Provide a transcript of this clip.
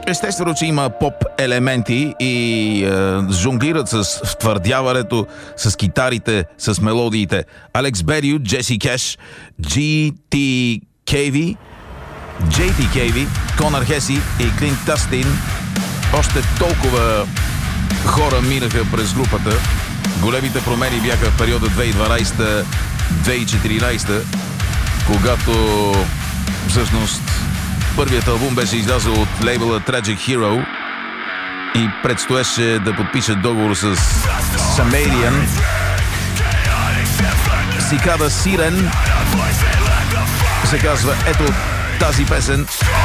Естествено, че има поп елементи и жонглират с втвърдяването, с китарите, с мелодиите. Алекс Берио, Джеси Кеш, JT Cavey, Конър Хеси и Клинт Тастин. Още толкова хора минаха през групата. Големите промени бяха в периода 2012-2014, когато всъщност първият албум беше излязъл от лейбъла Tragic Hero и предстоеше да подпишат договор с Sumerian. Cicada Siren се казва ето тази песен.